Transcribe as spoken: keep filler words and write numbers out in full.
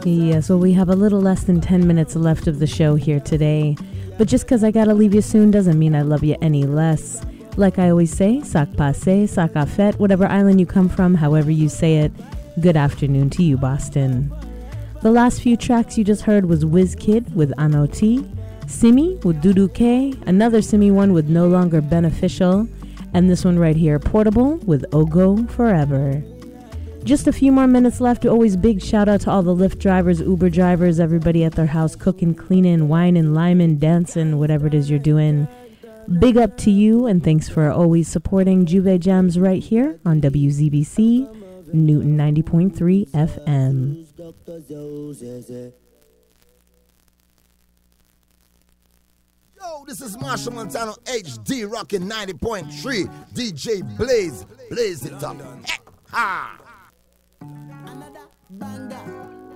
Yes, well, we have a little less than ten minutes left of the show here today. But just because I gotta leave you soon doesn't mean I love you any less. Like I always say, sac passe, sac à fête, whatever island you come from, however you say it, good afternoon to you, Boston. The last few tracks you just heard was WizKid with Anoti, Simi with Dudu K, another Simi one with No Longer Beneficial, and this one right here, Portable with Ogo Forever. Just a few more minutes left. Always big shout out to all the Lyft drivers, Uber drivers, everybody at their house cooking, cleaning, whining, liming, dancing, whatever it is you're doing. Big up to you, and thanks for always supporting Juve Jams right here on W Z B C, Newton ninety point three F M. Yo, this is Marshall Montano H D rocking ninety point three. D J Blaze, blaze it up. Ha! Another banger.